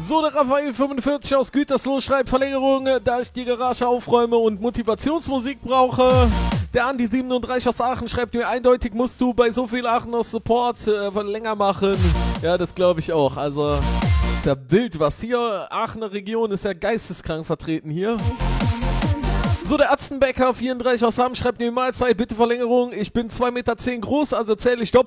So, der Raphael 45 aus Gütersloh schreibt Verlängerung, da ich die Garage aufräume und Motivationsmusik brauche. Der Andi 37 aus Aachen schreibt mir, eindeutig musst du bei so viel Aachener Support länger machen. Ja, das glaube ich auch. Also, ist ja wild, was hier, Aachener Region ist ja geisteskrank vertreten hier. So, der Atzenbecker 34 aus Hamm schreibt mir, Mahlzeit, bitte Verlängerung. Ich bin 2,10 Meter groß, also zähle ich doppelt.